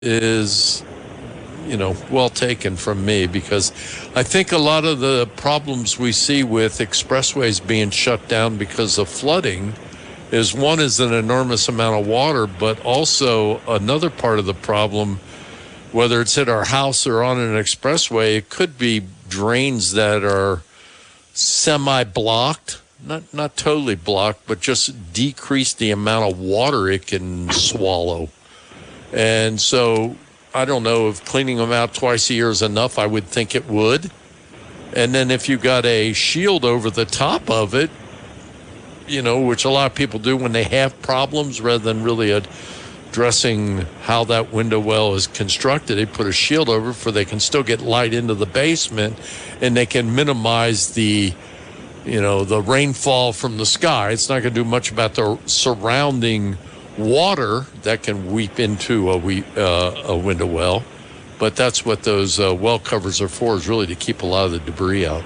is, well taken from me, because I think a lot of the problems we see with expressways being shut down because of flooding is an enormous amount of water, but also another part of the problem, whether it's at our house or on an expressway, it could be drains that are semi-blocked, not totally blocked, but just decrease the amount of water it can swallow. And so I don't know if cleaning them out twice a year is enough. I would think it would. And then if you got a shield over the top of it, which a lot of people do when they have problems, rather than really addressing how that window well is constructed, they put a shield over it they can still get light into the basement, and they can minimize the rainfall from the sky. It's not going to do much about the surrounding water that can weep into a window well, but that's what those well covers are for, is really to keep a lot of the debris out.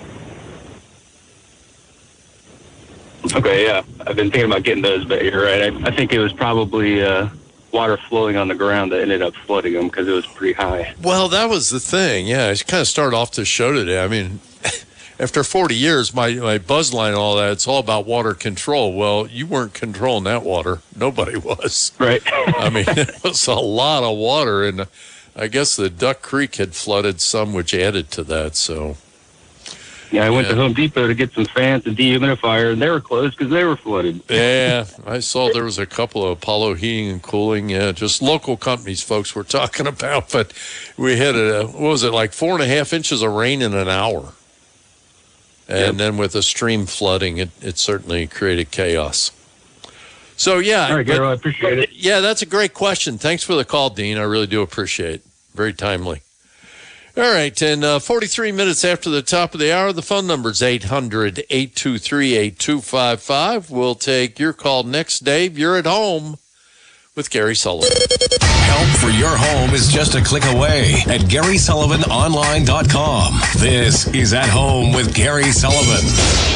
Okay, yeah. I've been thinking about getting those, but you're right. I think it was probably water flowing on the ground that ended up flooding them because it was pretty high. Well, that was the thing. Yeah, I kind of started off the show today. I mean, after 40 years, my buzz line and all that, it's all about water control. Well, you weren't controlling that water. Nobody was. Right. I mean, it was a lot of water, and I guess the Duck Creek had flooded some, which added to that, so... Yeah, I went to Home Depot to get some fans and dehumidifier, and they were closed because they were flooded. Yeah, I saw there was a couple of Apollo Heating and Cooling. Yeah, just local companies folks were talking about. But we had, 4.5 inches of rain in an hour. And then with the stream flooding, it certainly created chaos. So, yeah. All right, Garo, I appreciate it. Yeah, that's a great question. Thanks for the call, Dean. I really do appreciate it. Very timely. All right, and 43 minutes after the top of the hour, the phone number is 800-823-8255. We'll take your call next, Dave. You're at home with Gary Sullivan. Help for your home is just a click away at GarySullivanOnline.com. This is At Home with Gary Sullivan.